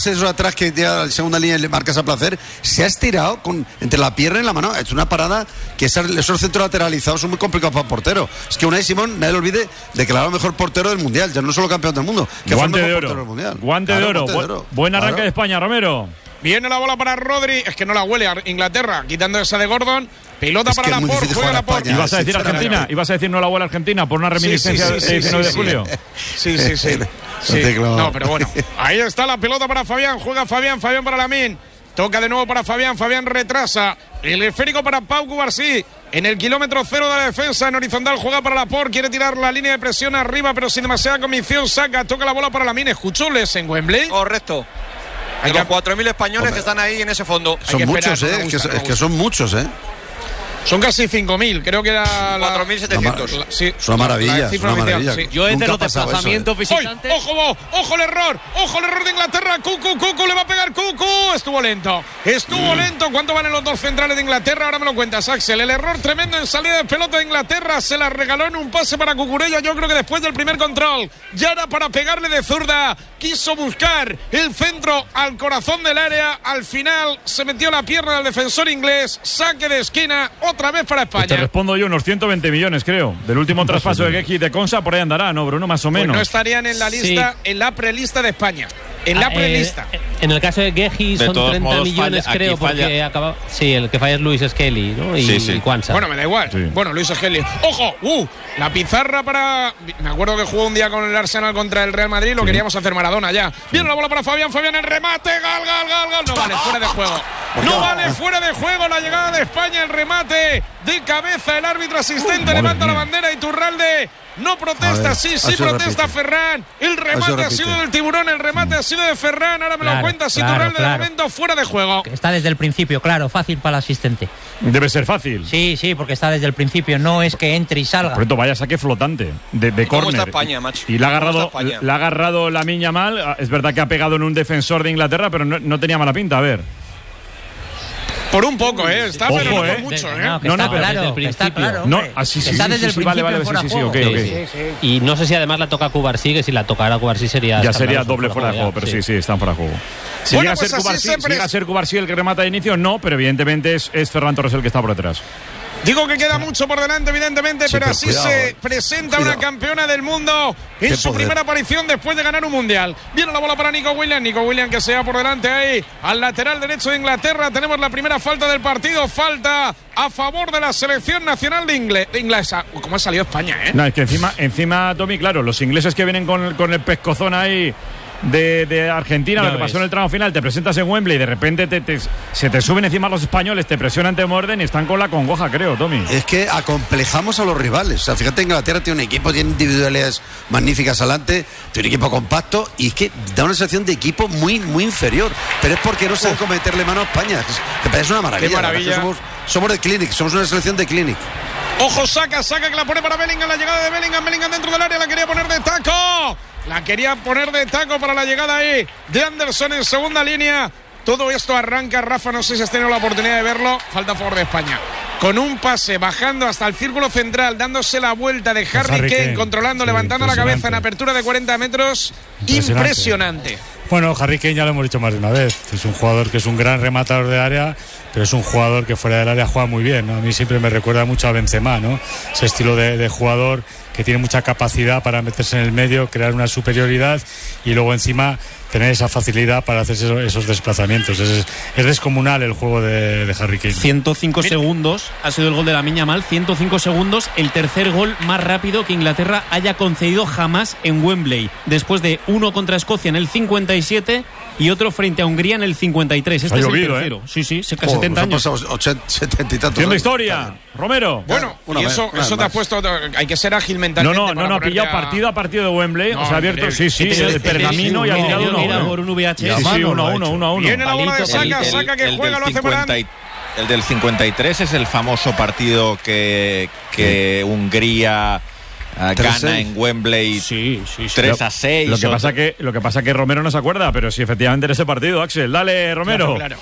eso atrás que llega a la segunda línea y le marcas a placer, se ha estirado entre la pierna y la mano. Es una parada que esos centros lateralizados son muy complicados para el portero. Es que Unai Simón, nadie le olvide, declarado el mejor portero del mundial, ya no solo campeón del mundo, que guante fue el mejor de oro. portero del mundial. Guante de oro. Buen arranque de España, Romero. Viene la bola para Rodri, es que no la huele a Inglaterra, quitando esa de Gordon. Pelota para Laporte, juega Laporte. ¿Ibas a decir Argentina? ¿Ibas a decir no la bola Argentina por una reminiscencia del 19 de julio? Sí. No, pero bueno. Ahí está la pelota para Fabián. Juega Fabián para Lamine. Toca de nuevo para Fabián. Fabián retrasa. El esférico para Pau Cubarsí. En el kilómetro 0 de la defensa, en horizontal, juega para Laporte. Quiere tirar la línea de presión arriba, pero sin demasiada convicción. Saca, toca la bola para Lamine. ¿Escuchó Les en Wembley? Correcto. Hay los 4.000 españoles que están ahí en ese fondo. Son muchos, es que son muchos, Son casi 5.000, creo que era 4.700. Sí, es una maravilla, Sí. Yo desde los desplazamientos visitantes. ¡Ojo el error! De Inglaterra! ¡Cucu! ¡Le va a pegar Cucu! Estuvo lento. ¿Cuánto valen los dos centrales de Inglaterra? Ahora me lo cuentas, Axel. El error tremendo en salida de pelota de Inglaterra. Se la regaló en un pase para Cucurella. Yo creo que después del primer control, ya era para pegarle de zurda. Quiso buscar el centro al corazón del área. Al final se metió la pierna del defensor inglés. Saque de esquina. Otra vez para España. Pues te respondo yo, unos 120 millones, creo. Del último traspaso de Gueji y de Consa, por ahí andará, ¿no, Bruno? Más o menos. Pues no estarían en la lista, en la prelista de España. En la prelista. En el caso de Gueji son 30 millones, creo, porque acaba. Sí, el que falla es Luis Skelly, ¿no? Y Kwanza. Bueno, me da igual. Sí. Bueno, Luis Skelly. ¡Ojo! La pizarra para. Me acuerdo que jugó un día con el Arsenal contra el Real Madrid. Lo queríamos hacer Maradona ya. Viene la bola para Fabián. Fabián en remate. Gal. No vale, fuera de juego. No vale, fuera de juego la llegada de España. El remate de cabeza. El árbitro asistente levanta la bandera. Iturralde no protesta. Sí protesta Ferran. El remate ha sido del Tiburón. El remate ha sido de Ferran. Ahora me lo cuentas. Iturralde de momento fuera de juego. Está desde el principio, claro. Fácil para el asistente. Debe ser fácil. Sí, porque está desde el principio. No es que entre y salga. Por esto vaya saque flotante de córner. Y le ha agarrado la miña mal. Es verdad que ha pegado en un defensor de Inglaterra, pero no tenía mala pinta. A ver. Por un poco, está, pero no por mucho, Está claro. No, así está desde el principio. Vale, sí. Y no sé si además la toca Cubarsí, que si la tocara Cubarsí sería. Ya sería doble fuera de juego, pero sí, están fuera de juego. Si llega a ser Cubarsí el que remata de inicio, no, pero evidentemente es Ferran Torres el que está por detrás. Digo que queda mucho por delante, evidentemente, pero así cuidado, se presenta una campeona del mundo en su primera aparición después de ganar un mundial. Viene la bola para Nico Williams que se va por delante ahí al lateral derecho de Inglaterra. Tenemos la primera falta del partido, falta a favor de la selección nacional de inglesa. ¿Cómo ha salido España, No, es que encima, Tommy, claro, los ingleses que vienen con el pescozón ahí de Argentina, lo que pasó en el tramo final, te presentas en Wembley y de repente se te suben encima los españoles, te presionan, te muerden y están con la congoja, creo, Tommy. Es que acomplejamos a los rivales. O sea, fíjate, Inglaterra tiene un equipo, tiene individualidades magníficas adelante, tiene un equipo compacto y es que da una sensación de equipo muy, muy inferior. Pero es porque no saben cómo meterle mano a España. Que parece una maravilla. Qué maravilla. Somos de Clinic, somos una selección de Clinic. Ojo, saca que la pone para Bellingham, la llegada de Bellingham dentro del área, la quería poner de taco para la llegada ahí de Anderson en segunda línea. Todo esto arranca, Rafa, no sé si has tenido la oportunidad de verlo, falta a favor de España. Con un pase, bajando hasta el círculo central, dándose la vuelta de Harry Kane, controlando, levantando la cabeza en apertura de 40 metros. Impresionante. Bueno, Harry Kane ya lo hemos dicho más de una vez. Es un jugador que es un gran rematador de área, pero es un jugador que fuera del área juega muy bien, ¿no? A mí siempre me recuerda mucho a Benzema, ¿no? Ese estilo de jugador que tiene mucha capacidad para meterse en el medio, crear una superioridad y luego encima tener esa facilidad para hacer esos desplazamientos. Es descomunal el juego de Harry Kane. 105 segundos ha sido el gol de Lamine Yamal. 105 segundos, el tercer gol más rápido que Inglaterra haya concedido jamás en Wembley. Después de uno contra Escocia en el 57 y otro frente a Hungría en el 53. Este es el tercero. Sí, 70 años. 70 y tantos. Haciendo historia, Romero. Bueno, y eso te ha puesto. Hay que ser ágil mentalmente. No, ha pillado partido a partido de Wembley. O sea, abierto, el pergamino y ha tirado uno. Por un VHS. Sí, 1-1. Viene la bola de saca que juega, lo hace Morán. El del 53 es el famoso partido que Hungría gana en Wembley 3-6. Lo que pasa que Romero no se acuerda, pero sí, efectivamente, en ese partido, Axel. Dale, Romero. Claro.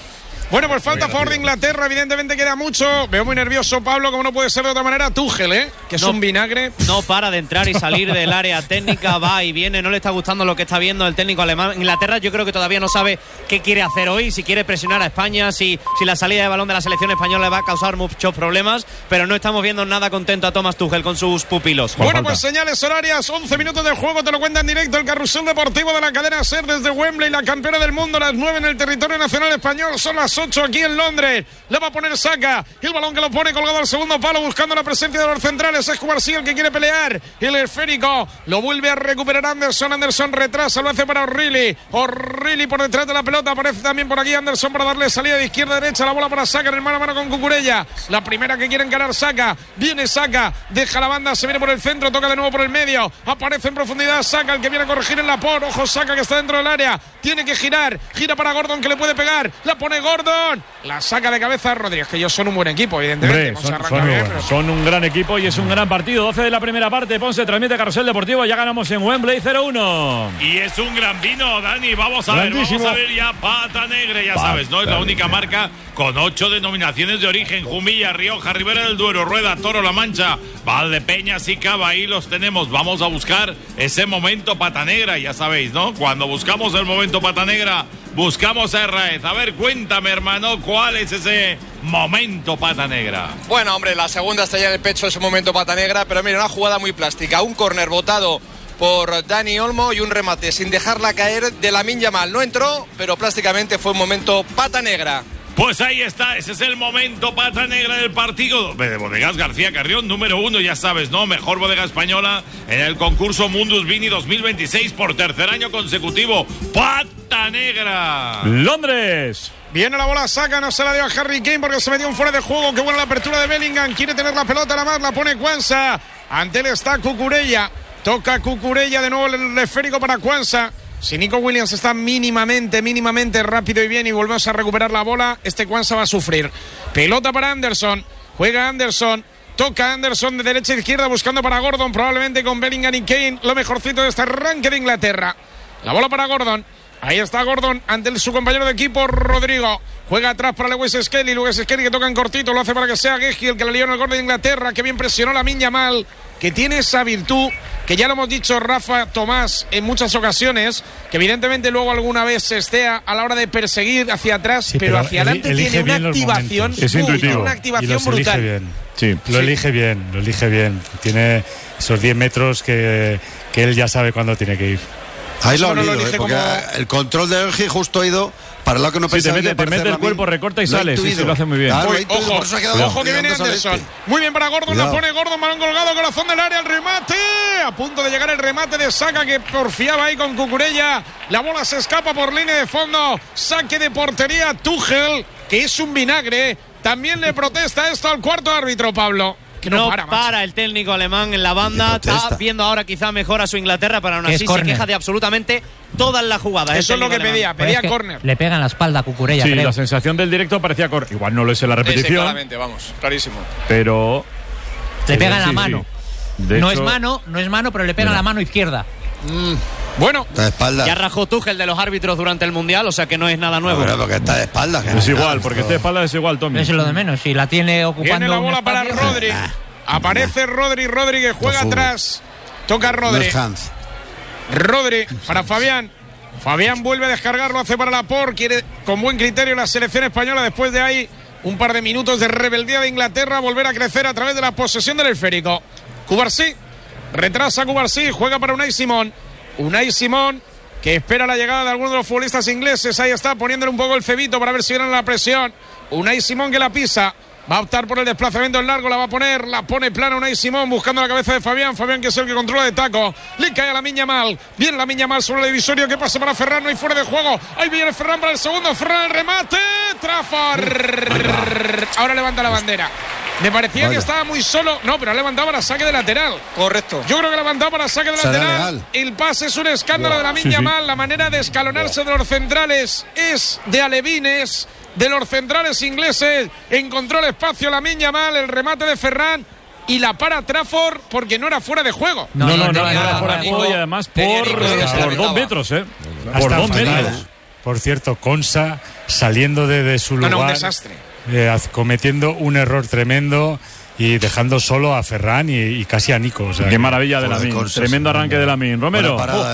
Bueno, pues falta a favor de Inglaterra, evidentemente queda mucho. Veo muy nervioso Pablo, como no puede ser de otra manera, Tuchel, que es un vinagre. No para de entrar y salir del área técnica, va y viene, no le está gustando lo que está viendo el técnico alemán. Inglaterra yo creo que todavía no sabe qué quiere hacer hoy, si quiere presionar a España, si la salida de balón de la selección española le va a causar muchos problemas, pero no estamos viendo nada contento a Thomas Tuchel con sus pupilos. Bueno, pues señales horarias, 11 minutos de juego, te lo cuenta en directo el carrusel deportivo de la cadena SER desde Wembley, la campeona del mundo, las 9 en el territorio nacional español, son las 8 aquí en Londres. Le va a poner Saka, el balón que lo pone colgado al segundo palo buscando la presencia de los centrales. Es Cubarsí el que quiere pelear, el esférico lo vuelve a recuperar Anderson retrasa, lo hace para O'Reilly por detrás de la pelota, aparece también por aquí Anderson para darle salida de izquierda a derecha, la bola para Saka en el mano a mano con Cucurella, la primera que quiere encarar Saka, viene Saka, deja la banda, se viene por el centro, toca de nuevo por el medio, aparece en profundidad Saka, el que viene a corregir en la por, ojo Saka que está dentro del área, tiene que gira para Gordon que le puede pegar, la pone Gordon, la saca de cabeza Rodríguez, que ellos son un buen equipo, evidentemente. Son un gran equipo y es un gran partido. 12 de la primera parte, Ponce transmite Carrusel Deportivo, ya ganamos en Wembley 0-1. Y es un gran vino, Dani, vamos a ver ya Pata Negra, ya sabes, ¿no? Es la única marca con 8 denominaciones de origen, Jumilla, Rioja, Ribera del Duero, Rueda, Toro, La Mancha, Valdepeñas y Cava, ahí los tenemos. Vamos a buscar ese momento Pata Negra, ya sabéis, ¿no? Cuando buscamos el momento Pata Negra, buscamos a Herraez. A ver, cuéntame, hermano, ¿cuál es ese momento Pata Negra? Bueno, hombre, la segunda estrella en el pecho es un momento Pata Negra, pero mira, una jugada muy plástica. Un córner botado por Dani Olmo y un remate sin dejarla caer de Lamine Yamal. No entró, pero plásticamente fue un momento Pata Negra. Pues ahí está, ese es el momento Pata Negra del partido de Bodegas García Carrión, número 1, ya sabes, ¿no? Mejor bodega española en el concurso Mundus Vini 2026 por tercer año consecutivo. Pata Negra. Londres. Viene la bola, Saka, no se la dio a Harry Kane porque se metió un fuera de juego. Qué buena la apertura de Bellingham, quiere tener la pelota, la más la pone Quansah. Ante él está Cucurella, toca Cucurella, de nuevo el esférico para Quansah. Si Nico Williams está mínimamente rápido y bien y volvemos a recuperar la bola, este Quansah va a sufrir. Pelota para Anderson, juega Anderson, toca Anderson de derecha a izquierda buscando para Gordon, probablemente con Bellingham y Kane, lo mejorcito de este arranque de Inglaterra. La bola para Gordon, ahí está Gordon ante su compañero de equipo Rodrigo. Juega atrás para Lewis Skelly que toca en cortito, lo hace para que sea Guehi el que le lió en el gol de Inglaterra, que bien presionó Lamine Yamal, que tiene esa virtud, que ya lo hemos dicho Rafa, Tomás, en muchas ocasiones, que evidentemente luego alguna vez se estea a la hora de perseguir hacia atrás, sí, pero hacia adelante tiene una activación, es intuitivo. Una activación brutal. Bien. Sí, lo elige bien. Tiene esos 10 metros que él ya sabe cuándo tiene que ir. Ahí lo ha olido, porque el control de Elgi justo ha ido para el lado que no pensaba. Te mete el cuerpo, recorta y sale. Sí, lo hace muy bien. Ojo que viene Anderson. Muy bien para Gordon, la pone Gordon, balón colgado, corazón del área, el remate. A punto de llegar el remate de Saka, que porfiaba ahí con Cucurella. La bola se escapa por línea de fondo. Saque de portería Tuchel, que es un vinagre. También le protesta esto al cuarto árbitro, Pablo. Que no para el técnico alemán en la banda, está viendo ahora quizá mejor a su Inglaterra, pero aún así se queja de absolutamente todas las jugadas. Eso es lo que pedía córner. Le pega en la espalda a Cucurella. Sí, creo. La sensación del directo parecía córner. Igual no lo es en la repetición. Claramente, vamos, clarísimo. Pero le pega en la mano. No es mano, pero le pega en la mano izquierda. Bueno, está de espalda. Ya rajó Tuchel de los árbitros durante el Mundial, o sea que no es nada nuevo. Pero porque está de espalda. Es igual, porque está de espalda es igual, Tommy. Eso es lo de menos, si la tiene ocupando. Viene la bola para Rodri. Aparece Rodri que juega atrás. Toca Rodri. Rodri para Fabián. Fabián vuelve a descargarlo, hace para Laporte. Quiere con buen criterio la selección española después de ahí un par de minutos de rebeldía de Inglaterra, volver a crecer a través de la posesión del esférico. Cubarsí, retrasa Cubarsí, juega para Unai Simón, que espera la llegada de alguno de los futbolistas ingleses. Ahí está, poniéndole un poco el cebito para ver si viene la presión. Unai Simón que la pisa, va a optar por el desplazamiento en largo, la pone plana Unai Simón, buscando la cabeza de Fabián, que es el que controla de taco, le cae a Lamine Yamal, viene Lamine Yamal sobre el divisorio, que pasa para Ferran, no hay fuera de juego, ahí viene Ferran para el segundo, Ferran el remate, Trafford, ahora levanta la bandera. Me parecía que estaba muy solo. No, pero ha levantado para saque de lateral. Correcto. Yo creo que ha levantado para saque de lateral. El pase es un escándalo de Lamine Yamal. La manera de escalonarse de los centrales es de alevines, de los centrales ingleses. Encontró el espacio Lamine Yamal, el remate de Ferran y la para Trafford porque no era fuera de juego. No era fuera de juego y además por 2 metros, Por 2 metros. Por cierto, Quansah saliendo de su lugar. Un desastre. Cometiendo un error tremendo y dejando solo a Ferran y casi a Nico. O sea, qué maravilla de Lamine. Tremendo arranque de Lamine. Romero.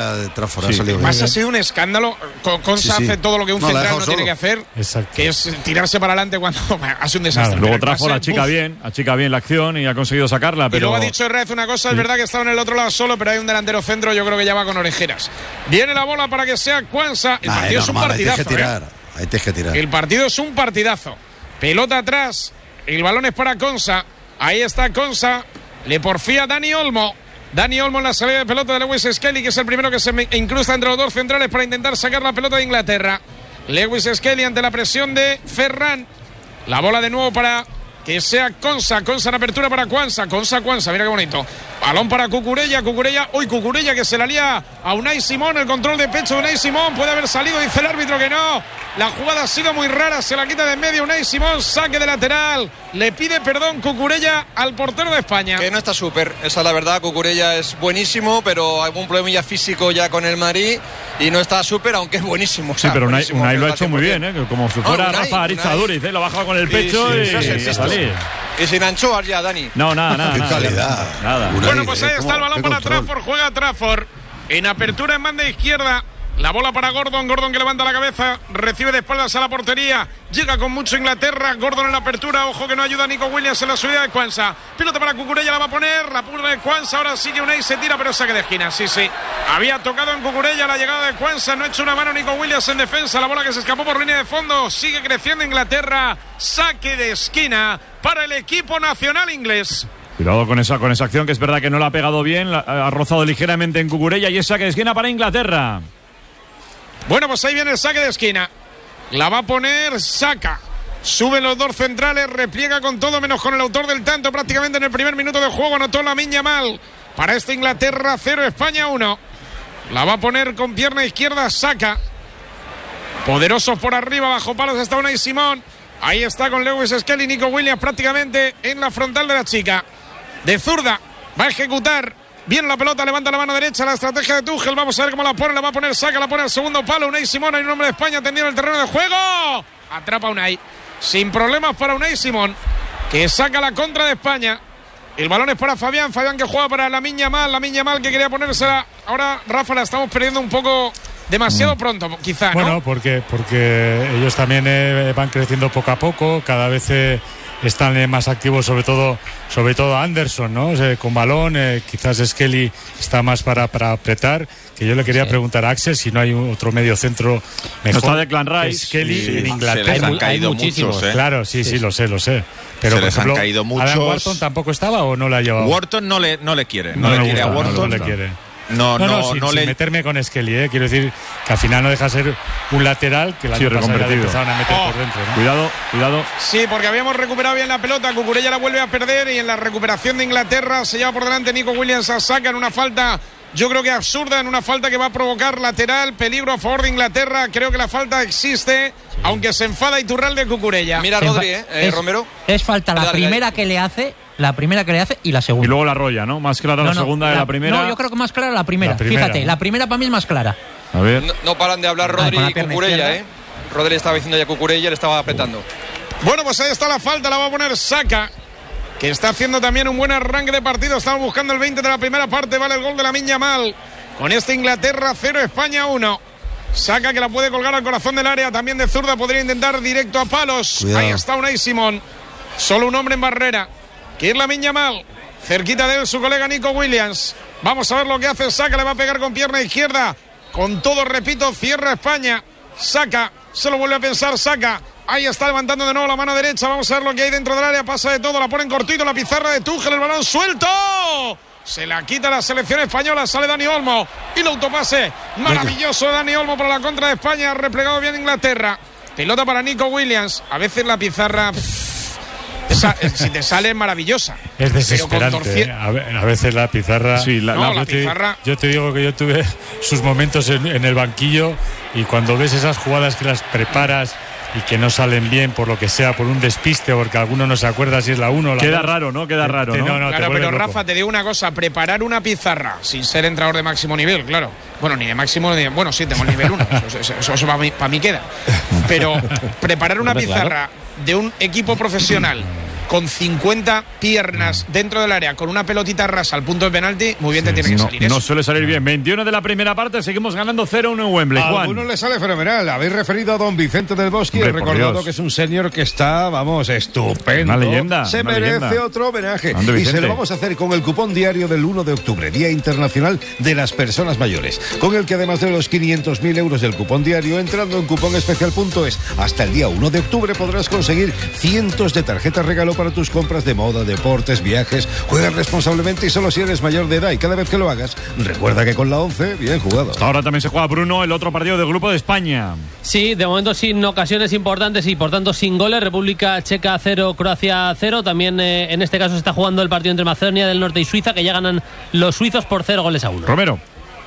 Además ha sido un escándalo. Consa hace todo lo que un central no tiene que hacer. Exacto. Que es tirarse para adelante cuando hace un desastre. Luego Trafford achica bien la acción y ha conseguido sacarla. Pero... Y luego ha dicho Herrera una cosa, es verdad que estaba en el otro lado solo, pero hay un delantero centro, yo creo que ya va con orejeras. Viene la bola para que sea Quansah. El partido es un partidazo. Hay que tirar. El partido es un partidazo. Pelota atrás, el balón es para Quansah. Ahí está Quansah, le porfía Dani Olmo. Dani Olmo en la salida de pelota de Lewis Skelly, que es el primero que se incrusta entre los dos centrales para intentar sacar la pelota de Inglaterra. Lewis Skelly ante la presión de Ferran. La bola de nuevo para que sea Quansah en apertura para Quansah, mira qué bonito. Balón para Cucurella, Cucurella que se la lía a Unai Simón, el control de pecho de Unai Simón, puede haber salido, dice el árbitro que no. La jugada ha sido muy rara, se la quita de en medio Unai Simón, saque de lateral. Le pide perdón Cucurella al portero de España. Que no está súper, esa es la verdad. Cucurella es buenísimo, pero hay algún problemilla físico ya con el Madrid y no está súper, aunque es buenísimo. Sí, pero Unai lo ha hecho muy bien, como si fuera Rafa Arizaduriz, lo ha bajado con el pecho y salir. Y sin anchoas ya, Dani. No, nada. Qué calidad. Nada. Bueno, pues ahí está el balón para Trafford, juega Trafford. En apertura en banda izquierda. La bola para Gordon que levanta la cabeza, recibe de espaldas a la portería, llega con mucho Inglaterra, Gordon en la apertura, ojo que no ayuda a Nico Williams en la subida de Quansah, pelota para Cucurella, la va a poner, la pura de Quansah, ahora sí que Unai se tira, pero saque de esquina, sí, había tocado en Cucurella la llegada de Quansah, no ha hecho una mano Nico Williams en defensa, la bola que se escapó por línea de fondo, sigue creciendo Inglaterra, saque de esquina para el equipo nacional inglés. Cuidado con esa acción, que es verdad que no la ha pegado bien, ha rozado ligeramente en Cucurella y es saque de esquina para Inglaterra. Bueno, pues ahí viene el saque de esquina. La va a poner Saka. Suben los dos centrales, repliega con todo menos con el autor del tanto prácticamente en el primer minuto de juego. Anotó Lamine Yamal. Para esta Inglaterra 0, España 1. La va a poner con pierna izquierda Saka. Poderosos por arriba, bajo palos está Unai Simón. Ahí está con Lewis Skelly, Nico Williams prácticamente en la frontal de la chica. De zurda, va a ejecutar. Viene la pelota, levanta la mano derecha, la estrategia de Tuchel, vamos a ver cómo la pone, la va a poner Saka, la pone al segundo palo, Unai Simón, hay un hombre de España tendido en el terreno de juego, atrapa Unai, sin problemas para Unai Simón, que saca la contra de España, el balón es para Fabián que juega para Lamine Yamal que quería ponérsela, ahora Rafa la estamos perdiendo un poco demasiado pronto, quizá, ¿no? Bueno, porque ellos también van creciendo poco a poco, cada vez están más activos, sobre todo Anderson, ¿no? Con balón, quizás Skelly está más para apretar. Que yo le quería preguntar a Axel si no hay otro medio centro mejor. No está Declan Rice. Skelly en Inglaterra. Se les han caído muchos, Claro, sí, lo sé. Pero se les han caído muchos. ¿Adam Wharton tampoco estaba o no la ha llevado? Wharton no le quiere. No le quiere a Wharton. No le quiere. Sin meterme con Skelly, quiero decir que al final no deja ser un lateral que la empezaron a meter por dentro, ¿no? Cuidado. Sí, porque habíamos recuperado bien la pelota, Cucurella la vuelve a perder y en la recuperación de Inglaterra se lleva por delante Nico Williams a Saka en una falta, yo creo que absurda, en una falta que va a provocar lateral, peligro a favor de Inglaterra, creo que la falta existe, aunque se enfada Iturralde de Cucurella. Mira Rodri, Romero. Es falta la primera que le hace. La primera que le hace y la segunda. Y luego la arrolla, ¿no? Más clara la segunda de la primera. No, yo creo que más clara la primera. Fíjate, la primera para mí es más clara. A ver. No paran de hablar Rodri y Cucurella, Rodri estaba diciendo ya Cucurella, le estaba apretando. Bueno, pues ahí está la falta, la va a poner Saka, que está haciendo también un buen arranque de partido. Estamos buscando el 20 de la primera parte. Vale el gol de Lamine Yamal. Con este Inglaterra 0, España 1. Saka que la puede colgar al corazón del área. También de zurda podría intentar directo a palos. Cuidado. Ahí está Unai Simón. Solo un hombre en barrera, que es Lamine Yamal. Cerquita de él su colega Nico Williams. Vamos a ver lo que hace Saka. Le va a pegar con pierna izquierda. Con todo, repito, cierra España. Saka, se lo vuelve a pensar Saka. Ahí está levantando de nuevo la mano derecha. Vamos a ver lo que hay dentro del área. Pasa de todo, la ponen cortito. La pizarra de Tuchel, el balón suelto. Se la quita la selección española. Sale Dani Olmo. Y el autopase maravilloso de Dani Olmo para la contra de España. Replegado bien Inglaterra. Pelota para Nico Williams. A veces la pizarra... si te sale es maravillosa. Es desesperante. A veces la pizarra. Sí, la pizarra. Yo te digo que yo tuve sus momentos en el banquillo y cuando ves esas jugadas que las preparas y que no salen bien por lo que sea, por un despiste, porque alguno no se acuerda si es la 1 o la 2. Queda raro, ¿no? Claro, pero Rafa, te digo una cosa, preparar una pizarra sin ser entrenador de máximo nivel, claro. Bueno, ni de máximo, bueno, sí, tengo el nivel 1, eso para mí queda. Pero preparar una pizarra de un equipo profesional con 50 piernas dentro del área, con una pelotita rasa al punto de penalti, muy bien te tiene que salir eso. No suele salir bien. 21 de la primera parte, seguimos ganando 0-1 en Wembley. A algunos le sale fenomenal. Habéis referido a don Vicente del Bosque y he recordado que es un señor que está, vamos, estupendo. Una leyenda. Se merece otro homenaje. Y se lo vamos a hacer con el cupón diario del 1 de octubre, Día Internacional de las Personas Mayores, con el que además de los 500.000 euros del cupón diario, entrando en cuponespecial.es, hasta el día 1 de octubre podrás conseguir cientos de tarjetas regalo para tus compras de moda, deportes, viajes. Juega responsablemente y solo si eres mayor de edad, y cada vez que lo hagas, recuerda que con la 11, bien jugado. Hasta ahora también se juega, Bruno, el otro partido del grupo de España. Sí, de momento sin ocasiones importantes y por tanto sin goles. República Checa 0, Croacia 0. También en este caso se está jugando el partido entre Macedonia del Norte y Suiza, que ya ganan los suizos por 0-1. Romero.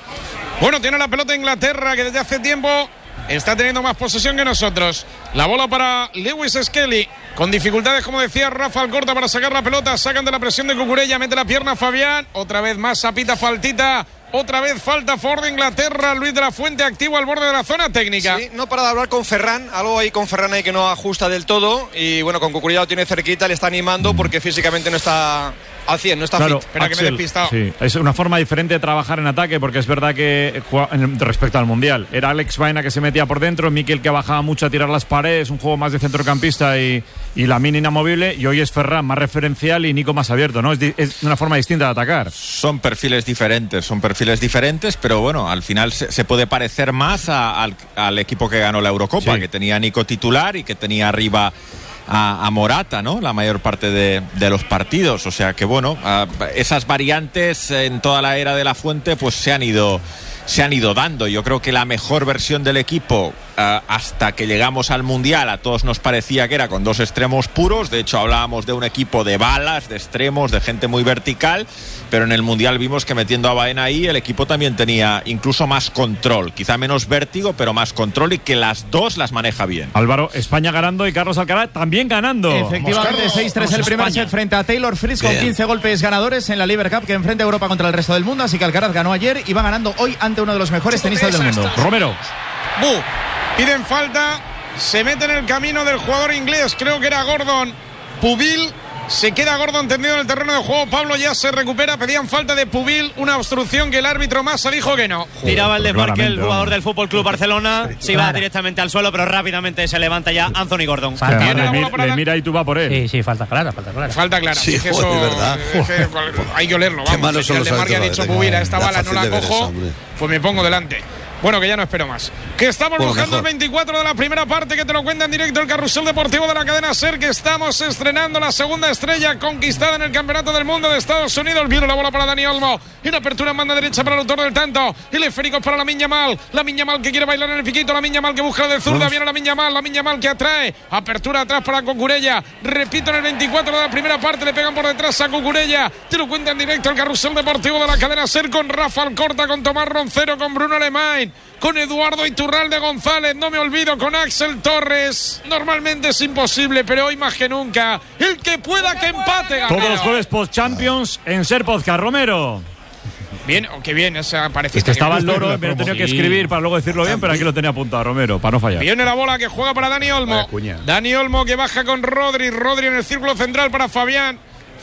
Bueno, tiene la pelota Inglaterra, que desde hace tiempo está teniendo más posesión que nosotros. La bola para Lewis Skelly. Con dificultades, como decía Rafa Alcorta, para sacar la pelota. Sacan de la presión de Cucurella. Mete la pierna Fabián. Otra vez más sapita, faltita. Otra vez falta a favor de Inglaterra. Luis de la Fuente activo al borde de la zona técnica. Sí, no para de hablar con Ferran. Algo ahí con Ferran ahí que no ajusta del todo. Y bueno, con Cucurella lo tiene cerquita. Le está animando porque físicamente no está al 100, no está claro, fit. Espera, Axel, que me he despistado. Sí, es una forma diferente de trabajar en ataque, porque es verdad que respecto al Mundial era Alex Baena que se metía por dentro, Mikel que bajaba mucho a tirar las paredes, un juego más de centrocampista y Lamine inamovible, y hoy es Ferran más referencial y Nico más abierto, ¿no? Es una forma distinta de atacar. Son perfiles diferentes, pero bueno, al final se puede parecer más al equipo que ganó la Eurocopa, sí, que tenía Nico titular y que tenía arriba a Morata, ¿no? La mayor parte de los partidos. O sea que bueno, esas variantes en toda la era de la Fuente pues se han ido dando. Yo creo que la mejor versión del equipo hasta que llegamos al Mundial a todos nos parecía que era con dos extremos puros. De hecho hablábamos de un equipo de balas, de extremos, de gente muy vertical, pero en el Mundial vimos que metiendo a Baena ahí el equipo también tenía incluso más control, quizá menos vértigo, pero más control, y que las dos las maneja bien. Álvaro, España ganando y Carlos Alcaraz también ganando. Efectivamente, 6-3 el primer set frente a Taylor Fritz, con 15 golpes ganadores en la Lever Cup que enfrenta a Europa contra el resto del mundo. Así que Alcaraz ganó ayer y va ganando hoy ante uno de los mejores tenistas del mundo. Romero. Piden falta, se mete en el camino del jugador inglés, creo que era Gordon. Pubil, se queda Gordon tendido en el terreno de juego. Pablo ya se recupera, pedían falta de Pubil, una obstrucción que el árbitro Massa dijo que no. Tiraba el desmarque el jugador del Fútbol Club Barcelona, se iba directamente al suelo, pero rápidamente se levanta ya Anthony Gordon. Le mira y tú va por él. Sí, falta clara. Falta clara. Sí, que joder, eso, verdad. Hay que olerlo, vamos. Si el desmarque ha dicho Pubil, a esta bala no la cojo, pues me pongo delante. Bueno, que ya no espero más. Que estamos buscando el 24 de la primera parte, que te lo cuenta en directo el Carrusel Deportivo de la cadena SER, que estamos estrenando la segunda estrella conquistada en el Campeonato del Mundo de Estados Unidos. Viene la bola para Dani Olmo. En apertura en banda derecha para el autor del tanto. El esférico es para Lamine Yamal. Lamine Yamal que quiere bailar en el piquito. Lamine Yamal que busca de zurda. Viene Lamine Yamal que atrae. Apertura atrás para Cucurella. Repito, en el 24 de la primera parte le pegan por detrás a Cucurella. Te lo cuenta en directo el Carrusel Deportivo de la cadena SER, con Rafa Alcorta, con Tomás Roncero, con Bruno Alemán, con Eduardo Iturralde González, no me olvido, con Axel Torres. Normalmente es imposible, pero hoy más que nunca, el que pueda que empate. Todos los jueves post-Champions en SER Podcast. Romero. Bien, qué bien, esa parece. Es que estaba el loro, me lo tenía que escribir para luego decirlo bien, pero aquí lo tenía apuntado Romero, para no fallar. Viene la bola que juega para Dani Olmo. Dani Olmo que baja con Rodri en el círculo central para Fabián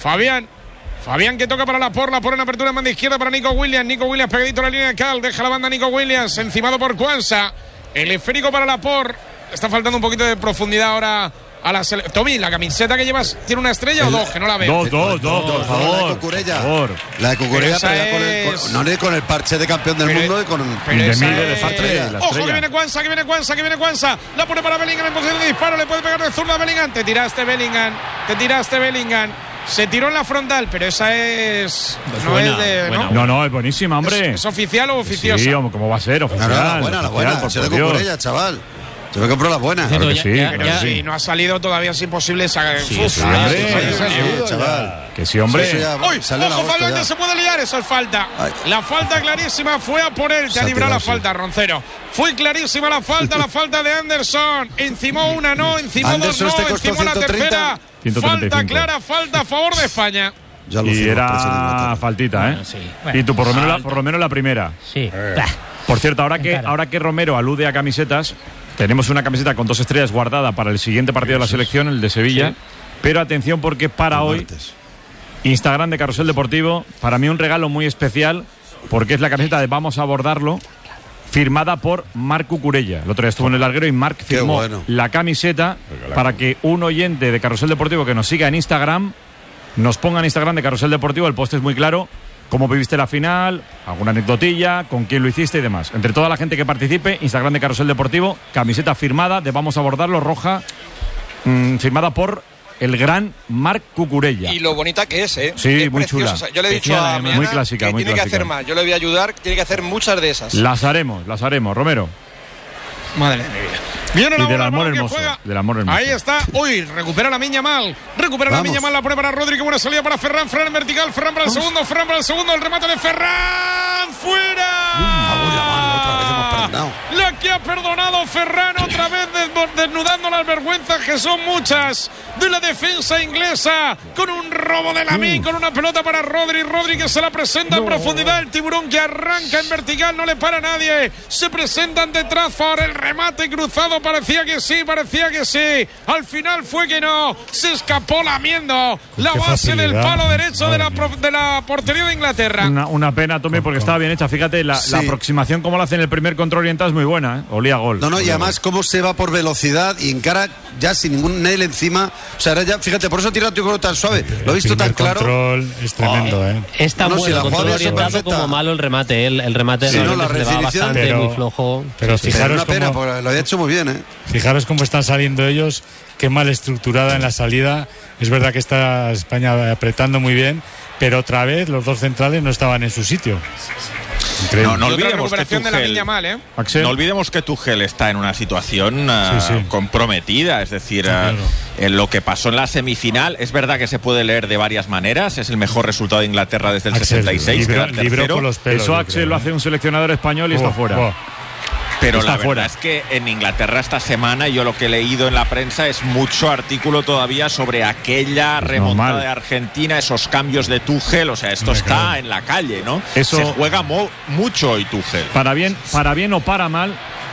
que toca para Laporte en apertura en banda izquierda para Nico Williams pegadito a la línea de Cal, deja la banda Nico Williams, encimado por Kwanza, el esférico para Laporte. Está faltando un poquito de profundidad ahora a la Tommy, la camiseta que llevas, ¿tiene una estrella o dos? Que no la veo. Dos, por favor. La de Cucurella, pero con el parche de campeón del mundo y con el ojo, que viene Kwanza, la pone para Bellingham en posición de disparo, le puede pegar de zurda a Bellingham. Te tiraste Bellingham. Se tiró en la frontal, pero esa es... No, es buenísima, hombre. ¿Es oficial o oficiosa? Sí, ¿cómo va a ser? Oficial. La buena. Se de Cucurella, chaval. Se me compró la buena. Claro que sí, pero si no ha salido todavía, es imposible sacar. Chaval. Que sí, hombre. ¡Uy! Ojo, Fabián, que se puede liar. Eso es falta. La falta clarísima fue a por él. Te ha librado la falta, Roncero. Fue clarísima la falta de Anderson. Encimó una, no. Encimó dos, no. Encimó la tercera. 135. Falta clara, falta a favor de España. Y era faltita, ¿eh? Sí. Bueno, y tú por lo menos la primera. Sí. Por cierto, ahora que Romero alude a camisetas, tenemos una camiseta con 2 estrellas guardada para el siguiente partido de la selección, el de Sevilla. Sí. Pero atención, porque para hoy, Instagram de Carrusel Deportivo, para mí un regalo muy especial, porque es la camiseta de Vamos a abordarlo, firmada por Marc Cucurella. El otro día estuvo en el larguero y Marc firmó la camiseta para que un oyente de Carrusel Deportivo que nos siga en Instagram, nos ponga en Instagram de Carrusel Deportivo. El post es muy claro: cómo viviste la final, alguna anecdotilla, con quién lo hiciste y demás. Entre toda la gente que participe, Instagram de Carrusel Deportivo, camiseta firmada de Vamos a abordarlo, roja, firmada por el gran Marc Cucurella. Y lo bonita que es, ¿eh? Sí, es muy preciosa. chula. O sea, yo le he dicho a mi muy clásica, que muy tiene clásica. Que hacer más. Yo le voy a ayudar, tiene que hacer muchas de esas. Las haremos, Romero. Madre de mi vida. Viene y del amor hermoso. Ahí está. Uy, recupera la Miña Mal. La Miña Mal, la prueba para Rodri. Qué buena salida para Ferran. Ferran en vertical. Ferran para el segundo. El remate de Ferran. ¡Fuera! La que ha perdonado Ferran otra vez, desnudando las vergüenzas, que son muchas, de la defensa inglesa. Con un robo de Lamine, con una pelota para Rodri. Rodri que se la presenta en profundidad. El tiburón que arranca en vertical. No le para a nadie. Se presenta ante Trafford. El remate cruzado. Parecía que sí. Al final fue que no. Se escapó lamiendo la base del palo derecho de la portería de Inglaterra. Una pena, Tommy, porque estaba bien hecha. Fíjate, la aproximación como lo hace en el primer control orientado es muy buena, ¿eh? Olía gol. No, y además cómo se va por velocidad y encara ya sin ningún nail encima. O sea, ya, fíjate, por eso tira tu gol tan suave. Lo he visto tan claro. El control es tremendo, ¿eh? Es tan bueno el control orientado como malo el remate. El remate la va bastante, muy flojo. Pero fijaros una pena, porque lo había hecho muy bien, ¿eh? Fijaros cómo están saliendo ellos, qué mal estructurada en la salida. Es verdad que está España apretando muy bien, pero otra vez los dos centrales no estaban en su sitio. No olvidemos que Tuchel, no olvidemos que Tuchel está en una situación comprometida, es decir, en lo que pasó en la semifinal. Es verdad que se puede leer de varias maneras. Es el mejor resultado de Inglaterra desde el 66, quedar tercero. Eso Axel lo hace un seleccionador español y está fuera. Pero la verdad es que en Inglaterra esta semana, yo lo que he leído en la prensa es mucho artículo todavía sobre aquella remontada de Argentina, esos cambios de Tuchel. O sea, esto está en la calle, ¿no? Eso se juega mucho hoy Tuchel. Para bien o para mal,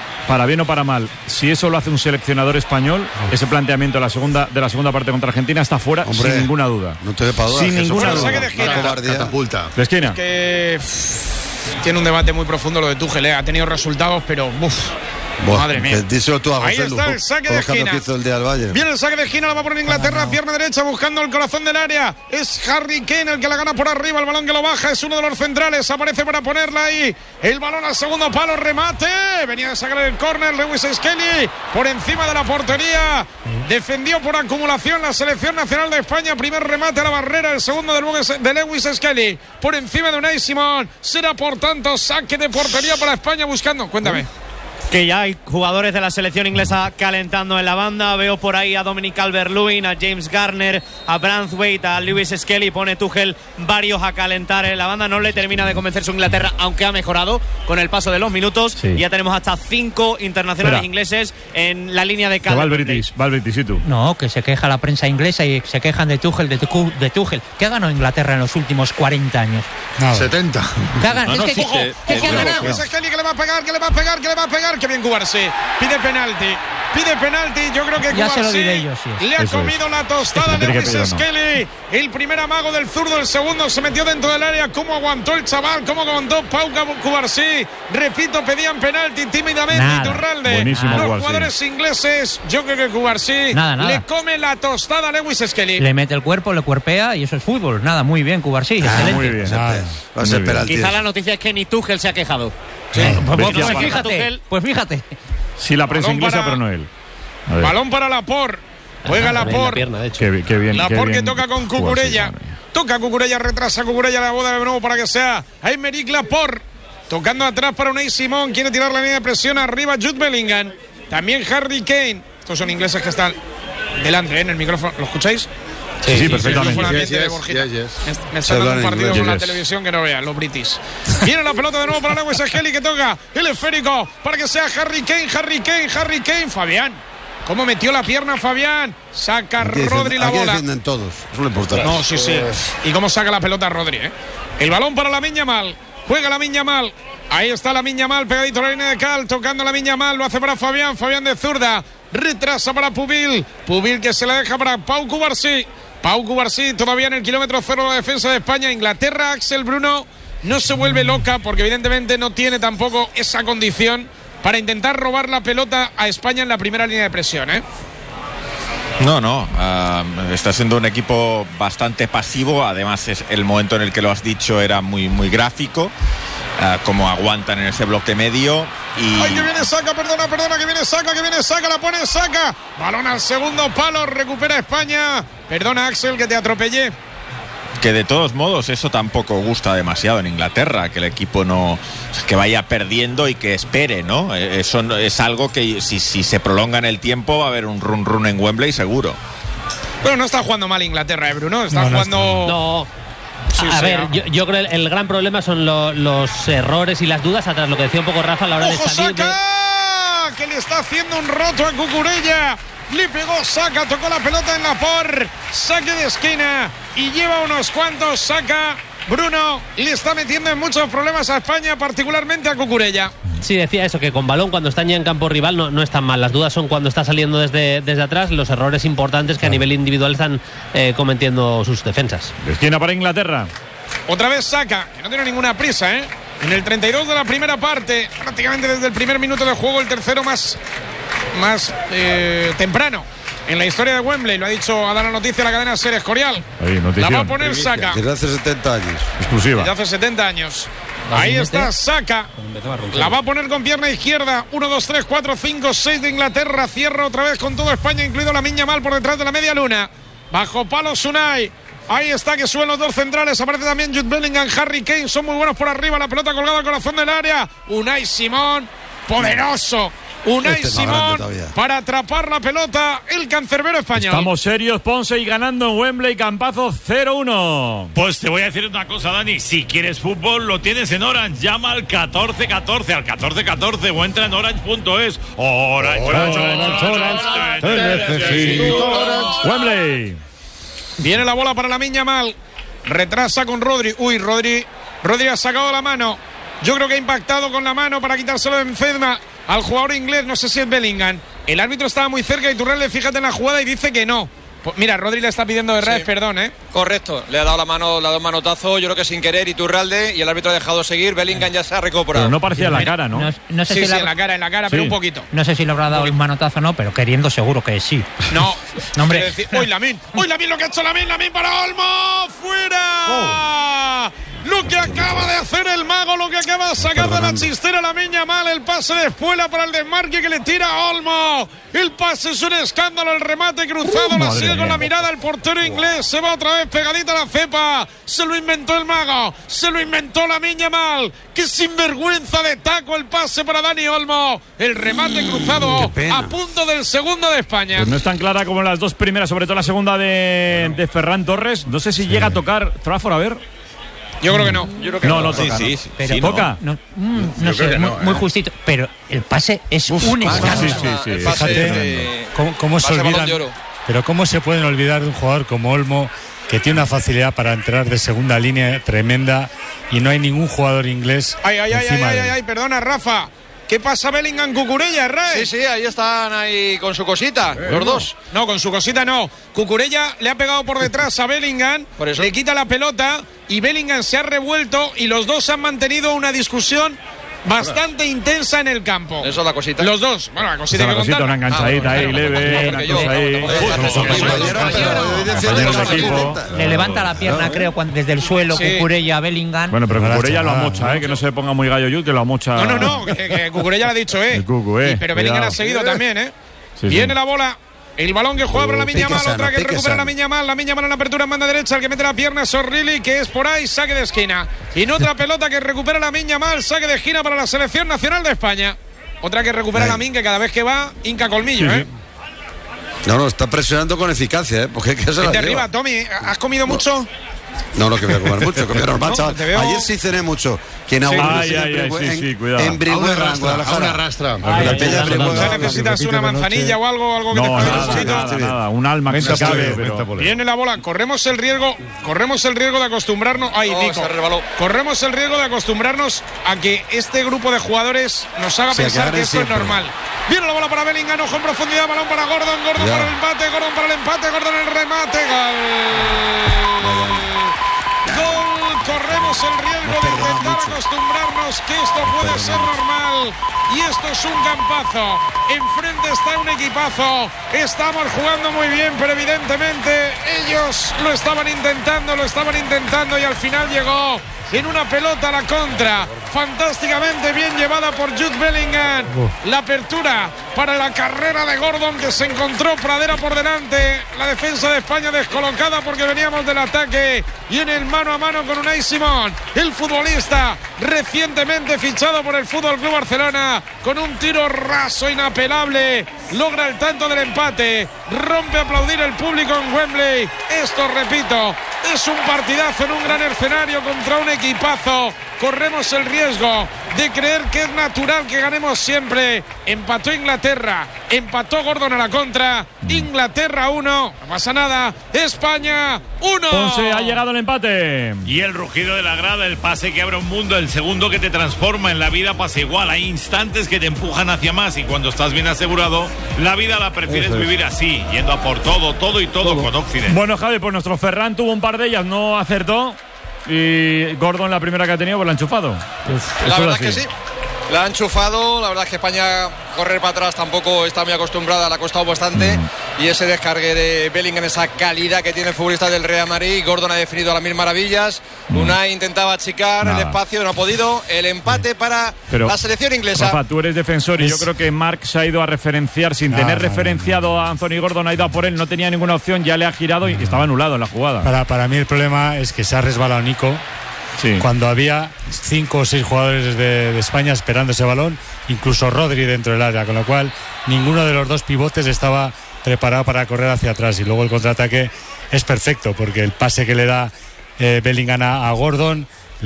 si eso lo hace un seleccionador español, ese planteamiento de la segunda parte contra Argentina está fuera, sin ninguna duda. No te para duda. Sin ninguna duda. Catapulta. De esquina. Es que tiene un debate muy profundo lo de Tuchel, ha tenido resultados, pero madre mía. Díselo tú a José. Ahí está el saque de esquina. Viene el saque de esquina, lo va a poner Inglaterra, pierna derecha, buscando el corazón del área. Es Harry Kane el que la gana por arriba, el balón que lo baja, es uno de los centrales, aparece para ponerla ahí. El balón al segundo palo, remate. Venía de sacar el córner, Lewis Skelly por encima de la portería. Defendió por acumulación la selección nacional de España. Primer remate a la barrera, el segundo de Lewis Skelly por encima de Unai Simón. Será por tanto saque de portería para España buscando. Cuéntame. Que ya hay jugadores de la selección inglesa calentando en la banda. Veo por ahí a Dominic Calvert-Lewin, a James Garner, a Branthwaite, a Lewis Skelly. Pone Tuchel varios a calentar en la banda. No le termina de convencer su Inglaterra, aunque ha mejorado con el paso de los minutos. Y ya tenemos hasta 5 internacionales ingleses en la línea de cal. Va el British, ¿y tú? No, que se queja la prensa inglesa y se quejan de Tuchel, de Tuchel. ¿Qué ha ganado Inglaterra en los últimos 40 años? Nada. 70. ¿Qué ha ganado? ¿Qué ha ganado? Lewis Skelly que le va a pegar. Qué bien Cubarsí. Pide penalti. Yo creo que Cubarsí le ha comido la tostada a Lewis Skelly. El primer amago del zurdo, el segundo se metió dentro del área. ¿Cómo aguantó el chaval? ¿Cómo aguantó Pau Cubarsí? Repito, pedían penalti tímidamente. Iturralde. Los jugadores ingleses, yo creo que Cubarsí le come la tostada a Lewis Skelly. Le mete el cuerpo, le cuerpea y eso es fútbol. Nada, muy bien Cubarsí. Excelente. Muy bien. Va a ser penalti. Quizá la noticia es que ni Tuchel se ha quejado. Pues fíjate. Sí, la prensa inglesa, pero no él. Balón para Laporte. Juega Laporte. Qué bien. Laporte que toca con Cucurella. Toca Cucurella, retrasa Cucurella la boda de nuevo para que sea Aymeric Laporte. Tocando atrás para Unai Simón. Quiere tirar la línea de presión arriba Jude Bellingham. También Harry Kane. Estos son ingleses que están delante, en el micrófono. ¿Lo escucháis? Sí, perfectamente. Me está dando un partido con la televisión que no vean, los british. Viene la pelota de nuevo para Lewis Skelly que toca el esférico para que sea Harry Kane. Fabián. ¿Cómo metió la pierna Fabián? Saca Rodri la bola. Defienden todos. Eso es lo importante. No, sí. Y cómo saca la pelota Rodri, El balón para Lamine Yamal. Juega Lamine Yamal. Ahí está Lamine Yamal, pegadito a la línea de cal, tocando Lamine Yamal, lo hace para Fabián de zurda, retrasa para Pubil que se la deja para Pau Cubarsí todavía en el kilómetro 0 de la defensa de España. Inglaterra, Axel Bruno, no se vuelve loca porque evidentemente no tiene tampoco esa condición para intentar robar la pelota a España en la primera línea de presión, ¿eh? No, está siendo un equipo bastante pasivo. Además, es el momento en el que lo has dicho era muy, muy gráfico, como aguantan en ese bloque medio. Y... ¡Ay, que viene Saka! Perdona, que viene Saka, la pone Saka. Balón al segundo palo, recupera España. Perdona, Axel, que te atropellé. Que de todos modos eso tampoco gusta demasiado en Inglaterra, que el equipo no que vaya perdiendo y que espere, ¿no? Eso es algo que si se prolonga en el tiempo va a haber un run en Wembley seguro. Pero no está jugando mal Inglaterra, Bruno, está jugando... No. Sí, a ver, yo creo que el gran problema son los errores y las dudas atrás, lo que decía un poco Rafa a la hora de salir. ¡Saka! Que le está haciendo un roto a Cucurella. Le pegó Saka, tocó la pelota en la saque de esquina y lleva unos cuantos. Saka, Bruno, le está metiendo en muchos problemas a España, particularmente a Cucurella. Sí, decía eso, que con balón cuando están ya en campo rival no están mal. Las dudas son cuando está saliendo desde atrás, los errores importantes que a nivel individual están cometiendo sus defensas. De esquina para Inglaterra. Otra vez Saka, que no tiene ninguna prisa, ¿eh? En el 32 de la primera parte, prácticamente desde el primer minuto de juego, el tercero más temprano en la historia de Wembley. Lo ha dicho, ha dado la noticia a la cadena SER Escorial. La va a poner Saka. Desde hace 70 años. Exclusiva. Desde hace 70 años. Ahí está Saka. La va a poner con pierna izquierda. 1, 2, 3, 4, 5, 6 de Inglaterra. Cierra otra vez con todo España, incluido Lamine Yamal por detrás de la media luna. Bajo palo Unai. Ahí está, que suben los dos centrales. Aparece también Jude Bellingham, Harry Kane. Son muy buenos por arriba. La pelota colgada al corazón del área. Unai Simón, poderoso. Unai Simón para atrapar la pelota, el cancerbero español. Estamos serios, Ponce, y ganando en Wembley, campazo 0-1. Pues te voy a decir una cosa, Dani. Si quieres fútbol, lo tienes en Orange. Llama al 1414, al 1414 o entra en orange.es. Orange. Te necesito. Wembley. Viene la bola para Lamine Yamal. Retrasa con Rodri. Rodri ha sacado la mano. Yo creo que ha impactado con la mano para quitárselo de encima al jugador inglés. No sé si es Bellingham. El árbitro estaba muy cerca y Iturralde, fíjate en la jugada y dice que no. Pues mira, Rodri le está pidiendo de Reyes perdón, ¿eh? Correcto, le ha dado la mano, le ha dado un manotazo, yo creo que sin querer, Iturralde, y el árbitro ha dejado seguir. Bellingham ya se ha recuperado. Pero no parecía en la cara, ¿no? No sé sí, si en la cara, pero un poquito. No sé si le habrá dado el manotazo o no, pero queriendo seguro que sí. No, hombre. ¡Uy, Lamine lo que ha hecho Lamine para Olmo! ¡Fuera! Lo que acaba de hacer el mago, lo que acaba de sacar de la chistera Lamine Yamal, el pase de espuela para el desmarque que le tira a Olmo. El pase es un escándalo, el remate cruzado, la sigue con la mirada el portero inglés, se va otra vez pegadita a la cepa. Se lo inventó el mago, se lo inventó Lamine Yamal. ¡Qué sinvergüenza de taco el pase para Dani Olmo! El remate cruzado a punto del segundo de España. Pues no es tan clara como las dos primeras, sobre todo la segunda de Ferran Torres. No sé si llega a tocar Trafford, a ver. Yo creo que no. No toca. Sí, pero toca. No sé, muy justito. Pero el pase es un escándalo. Sí. Fíjate cómo se olvidan. Pero cómo se pueden olvidar de un jugador como Olmo, que tiene una facilidad para entrar de segunda línea tremenda y no hay ningún jugador inglés encima de él. Ay, perdona, Rafa. ¿Qué pasa Bellingham, Cucurella, Ray? Sí, ahí están ahí con su cosita, los dos. No, con su cosita no. Cucurella le ha pegado por detrás a Bellingham, por eso. Le quita la pelota y Bellingham se ha revuelto y los dos han mantenido una discusión bastante intensa en el campo. Eso es la cosita. Los dos. Bueno, la cosita que contar. Una enganchadita ahí, leve, una cosa ahí. Le levanta la pierna, creo, desde el suelo, Cucurella a Bellingham. Bueno, pero Cucurella lo amocha, que no se ponga muy gallo yo, que lo amocha. No, que Cucurella lo ha dicho, Pero Bellingham ha seguido también, Viene la bola. El balón que juega para Lamine Yamal, otra que recupera Lamine Yamal en la apertura en banda derecha, el que mete la pierna es O'Reilly, que es por ahí, saque de esquina. Y en otra pelota que recupera Lamine Yamal, saque de esquina para la selección nacional de España. Otra que recupera Lamine, que cada vez que va, hinca colmillo, No, está presionando con eficacia, porque ¿qué se la arriba, Tommy, ¿has comido mucho? No, que voy a comer mucho, comer normal, No, chaval. te veo- Ayer sí cené mucho. Que en cuidado. en Brihuega, en Guadalajara. Una rastra. La peña de Brihuega. ¿Necesitas una manzanilla o algo que te pueda nada, un alma que se acabe, pero... Viene la bola, corremos el riesgo de acostumbrarnos. Ay, Nico. Se resbaló. Corremos el riesgo de acostumbrarnos a que este grupo de jugadores nos haga Sí, pensar que que esto siempre. es normal. Viene la bola para Bellingham, ojo en profundidad, balón para Gordon Ya. para el empate, Gordon para el empate, Gordon el remate, gol. Corremos el riesgo de intentar acostumbrarnos que esto puede ser normal. Y esto es un campazo. Enfrente está un equipazo. Estamos jugando muy bien, pero evidentemente ellos lo estaban intentando y al final llegó en una pelota a la contra. Fantásticamente bien llevada por Jude Bellingham. La apertura para la carrera de Gordon, que se encontró Pradera por delante. La defensa de España descolocada porque veníamos del ataque. Y en el mano a mano con Unai Simón, el futbolista recientemente fichado por el Fútbol Club Barcelona, con un tiro raso inapelable, logra el tanto del empate. Rompe a aplaudir el público en Wembley. Esto, repito, es un partidazo en un gran escenario contra un equipazo. Corremos el riesgo de creer que es natural que ganemos siempre. Empató Inglaterra, empató Gordon a la contra. Inglaterra 1, no pasa nada. España 1. Ponce, ha llegado el empate. Y el rugido de la grada, el pase que abre un mundo, el segundo que te transforma en la vida pasa igual. Hay instantes que te empujan hacia más y cuando estás bien asegurado, la vida la prefieres vivir así, yendo a por todo con Occidente. Bueno, Javi, pues nuestro Ferran tuvo un par de ellas, no acertó. Y Gordon, la primera que ha tenido, pues la ha enchufado. La verdad es que sí. La ha enchufado, la verdad es que España correr para atrás tampoco está muy acostumbrada, le ha costado bastante. Y ese descargue de Bellingham, esa calidad que tiene el futbolista del Real Madrid, Gordon ha definido a las mil maravillas. Unai intentaba achicar el espacio, no ha podido. El empate para la selección inglesa. Rafa, tú eres defensor y yo creo que Marc se ha ido a referenciar sin tener referenciado a Anthony Gordon, ha ido a por él, no tenía ninguna opción, ya le ha girado y estaba anulado en la jugada. Para mí el problema es que se ha resbalado Nico. Sí. Cuando había 5 o 6 jugadores de España esperando ese balón, incluso Rodri dentro del área, con lo cual ninguno de los dos pivotes estaba preparado para correr hacia atrás y luego el contraataque es perfecto porque el pase que le da Bellingham a Gordon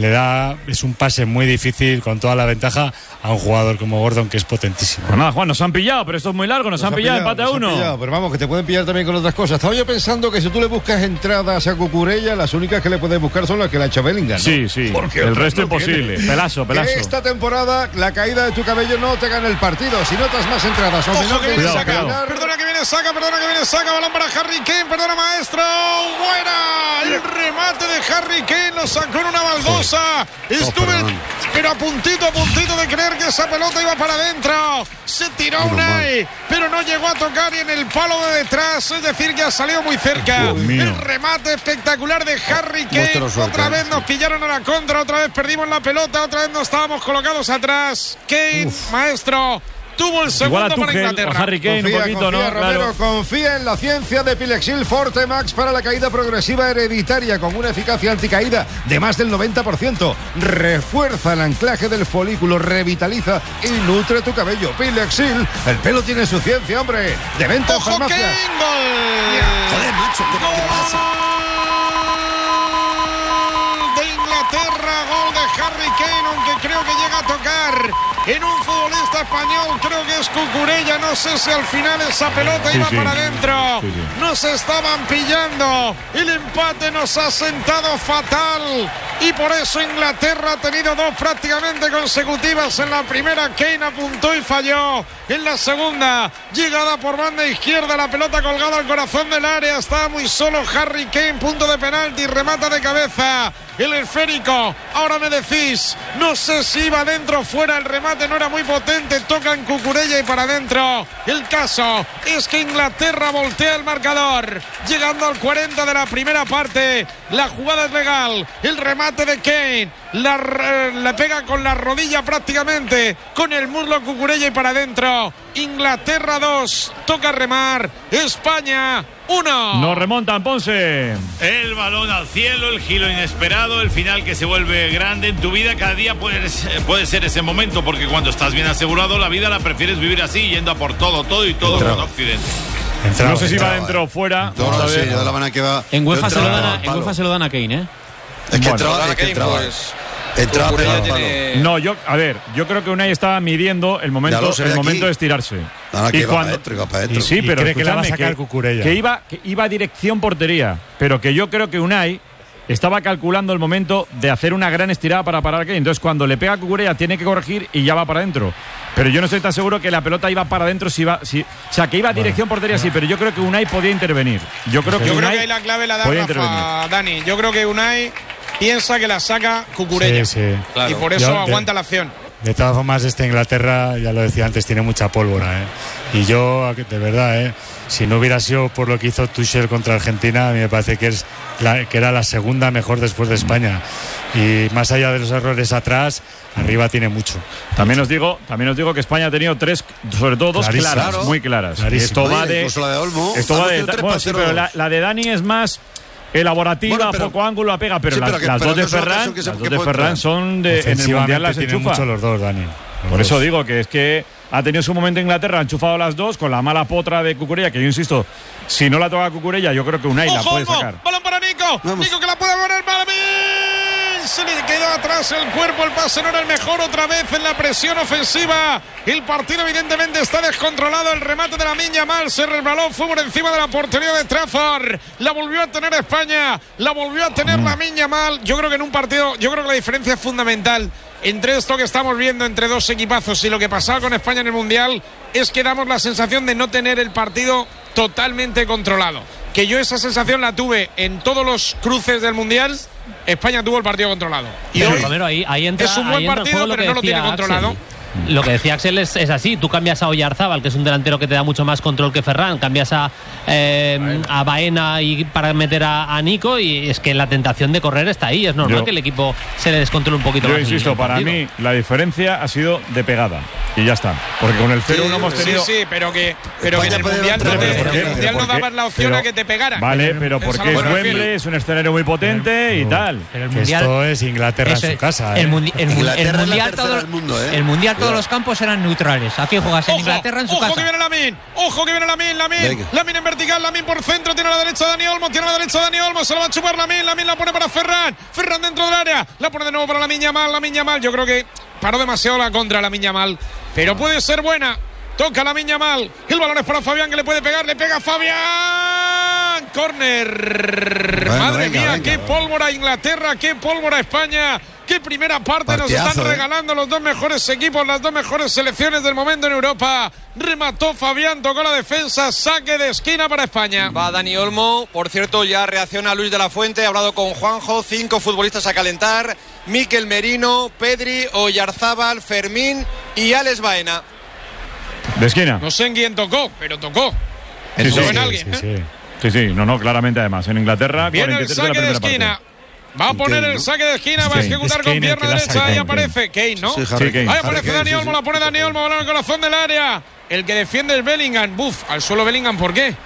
es un pase muy difícil con toda la ventaja a un jugador como Gordon que es potentísimo. Pues nada, Juan, nos han pillado, pero esto es muy largo, nos han pillado, empate a 1. Pero vamos, que te pueden pillar también con otras cosas. Estaba yo pensando que si tú le buscas entradas a Cucurella, las únicas que le puedes buscar son las que le ha hecho Bellingham, ¿no? Sí, porque el resto imposible. Pelazo. Que esta temporada la caída de tu cabello no te gana el partido. Si notas más entradas o Ojo que viene saca. cuidado. Perdona que viene saca, balón para Harry Kane, perdona maestro. Buena. El remate de Harry Kane lo sacó en una baldosa. Estuve pero a puntito de creer que esa pelota iba para adentro. Se tiró Unai, pero no llegó a tocar y en el palo de detrás, es decir, que ha salido muy cerca. El remate espectacular de Harry Kane. Otra vez nos pillaron a la contra, otra vez perdimos la pelota, otra vez nos estábamos colocados atrás. Kane, maestro, tuvo el segundo para Inglaterra. Harry Kane, confía, un poquito, confía, ¿no? Romero, Claro. confía en la ciencia de Pilexil Forte Max para la caída progresiva hereditaria con una eficacia anticaída de más del 90%. Refuerza el anclaje del folículo, revitaliza y nutre tu cabello. Pilexil, el pelo tiene su ciencia, hombre. De venta en farmacias. Joder, macho, ¿qué pasa? De Inglaterra, gol de Harry Kane, aunque creo que llega a tocar en un futbolista español, creo que es Cucurella, no sé si al final esa pelota iba para adentro. Nos estaban pillando, el empate nos ha sentado fatal y por eso Inglaterra ha tenido dos prácticamente consecutivas. En la primera Kane apuntó y falló, en la segunda llegada por banda izquierda, la pelota colgada al corazón del área, estaba muy solo Harry Kane, punto de penalti, remata de cabeza, el esférico, ahora me decís, no sé si iba adentro o fuera, el remate no era muy potente, toca en Cucurella y para adentro. El caso es que Inglaterra voltea el marcador, llegando al 40 de la primera parte, la jugada es legal, el remate de Kane, le pega con la rodilla prácticamente, con el muslo Cucurella y para adentro. Inglaterra 2, toca remar, España 1. Nos remontan, Ponce. El balón al cielo, el giro inesperado, el final que se vuelve grande en tu vida. Cada día puede ser ese momento, porque cuando estás bien asegurado, la vida la prefieres vivir así, yendo a por todo con Occidente. No sé si va dentro o fuera. En UEFA se lo dan a Kane, ¿eh? Es que entraba. No, yo creo que Unai estaba midiendo el momento de estirarse. Sí, pero cree que la va a sacar Cucurella. Que iba a dirección portería, pero que yo creo que Unai estaba calculando el momento de hacer una gran estirada para parar a Kane. Entonces, cuando le pega a Cucurella, tiene que corregir y ya va para adentro. Pero yo no estoy tan seguro que la pelota iba para adentro. Que iba a dirección portería, sí, pero yo creo que Unai podía intervenir. Yo creo que ahí la clave la da Rafa, Dani. Yo creo que Unai piensa que la saca Cucurella. Sí, claro. Y por eso aguanta la acción. De todas formas, Inglaterra, ya lo decía antes, tiene mucha pólvora, ¿eh? Y yo, de verdad, si no hubiera sido por lo que hizo Tuchel contra Argentina, a mí me parece que era la segunda mejor después de España. Y más allá de los errores atrás, arriba tiene mucho. También os digo que España ha tenido tres, sobre todo dos claras, muy claras. Esto va de Olmo. Pero la de Dani es más elaborativa, poco ángulo, la pega, pero las dos de Ferran son en el Mundial las enchufa. Mucho los dos, Dani. Por eso digo que es que ha tenido su momento Inglaterra, ha enchufado las dos con la mala potra de Cucurella, que yo insisto, si no la toca Cucurella, yo creo que Unai la puede sacar. Balón para Nico. Nico que la puede poner para mí. Se le quedó atrás el cuerpo, el pase no era el mejor, otra vez en la presión ofensiva. El partido evidentemente está descontrolado, el remate de Lamine Yamal se resbaló, fue por encima de la portería de Trafford. La volvió a tener España, la volvió a tener Lamine Yamal. Yo creo que en un partido, yo creo que la diferencia es fundamental entre esto que estamos viendo entre dos equipazos y lo que pasaba con España en el Mundial es que damos la sensación de no tener el partido totalmente controlado. Que yo esa sensación la tuve en todos los cruces del Mundial. España tuvo el partido controlado. Y hoy ahí entra, es un buen partido, pero no lo tiene controlado. Lo que decía Axel es así. Tú cambias a Oyarzábal, que es un delantero que te da mucho más control que Ferran. Cambias a Baena y para meter a Nico, y es que la tentación de correr está ahí. Es normal que el equipo se le descontrole un poquito más. Yo insisto, para mí la diferencia ha sido de pegada. Y ya está. Porque con el 0-1 hemos tenido... Sí, pero que en el Mundial no dabas la opción a que te pegara. Vale, pero porque es Wembley, es un escenario muy potente y tal. Pero el Mundial, esto es Inglaterra en su casa. El Mundial todos los campos eran neutrales. Aquí juegas en Inglaterra en su casa. Ojo que viene Lamine. Lamine en vertical, Lamine por centro, tiene a la derecha Dani Olmo, se lo va a chupar Lamine la pone para Ferran dentro del área, la pone de nuevo para Lamine Yamal. Yo creo que paró demasiado la contra Lamine Yamal, pero puede ser buena. Toca Lamine Yamal, el balón es para Fabián, que le puede pegar, le pega Fabián. Córner. Madre mía, qué pólvora Inglaterra, qué pólvora España. Qué primera parte nos están regalando los dos mejores equipos, las dos mejores selecciones del momento en Europa. Remató Fabián, tocó la defensa, saque de esquina para España. Va Dani Olmo, por cierto, ya reacciona Luis de la Fuente, ha hablado con Juanjo, 5 futbolistas a calentar: Mikel Merino, Pedri, Oyarzábal, Fermín y Alex Baena. De esquina. No sé en quién tocó, pero tocó. En alguien. Sí, no, claramente además. En Inglaterra, viene el saque de esquina. Parte. Va a poner el saque de esquina, va a ejecutar con pierna derecha. Ahí aparece Kane, ¿no? Ahí aparece Dani Olmo, la pone Dani Olmo, balón al corazón del área. El que defiende es Bellingham. Al suelo Bellingham, ¿por qué?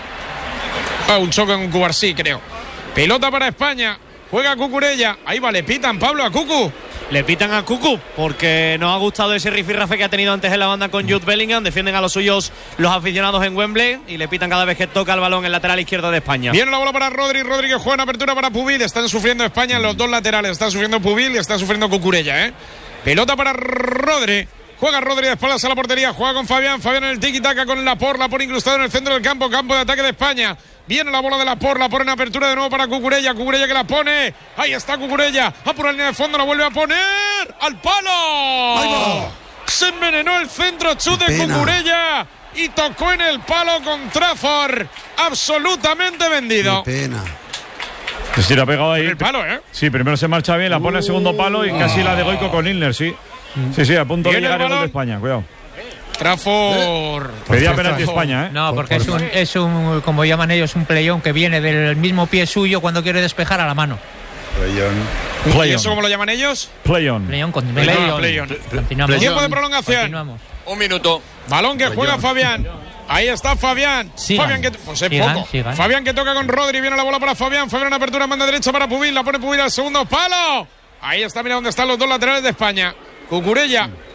Un choque en Cubarsí, creo. Pelota para España. Juega Cucurella. Ahí va, le pitan, Pablo, a Cucu. Le pitan a Cucu porque no ha gustado ese rifirrafe que ha tenido antes en la banda con Jude Bellingham. Defienden a los suyos los aficionados en Wembley y le pitan cada vez que toca el balón en lateral izquierdo de España. Viene la bola para Rodri que juega en apertura para Pubil. Están sufriendo España en los dos laterales. Está sufriendo Pubil y está sufriendo Cucurella, Pelota para Rodri. Juega Rodri de espaldas a la portería. Juega con Fabián en el tiki-taka con Laporte incrustado en el centro del campo de ataque de España. Viene la bola de Laporte en apertura de nuevo para Cucurella que la pone. Ahí está Cucurella. A por la línea de fondo, la vuelve a poner. ¡Al palo! Se envenenó el centro chute de Cucurella y tocó en el palo con Trafford. Absolutamente vendido. Qué pena. Sí, la ha pegado ahí. El palo, Sí, primero se marcha bien, la pone al segundo palo y casi la de Goico con Ilner, sí. Sí, a punto de llegar el gol de España, cuidado. Trafford. Pedía penalti España, No, porque es un, como llaman ellos, un playón que viene del mismo pie suyo cuando quiere despejar a la mano. Playón. ¿Y eso cómo lo llaman ellos? Playón. Continuamos. Tiempo de prolongación. Continuamos. 1 minuto. Balón que juega Fabián. Ahí está Fabián. Fabián que Fabián que toca con Rodri. Viene la bola para Fabián en apertura, manda derecha para Pubil. La pone Pubil al segundo palo. Ahí está, mira dónde están los dos laterales de España. Cucurella.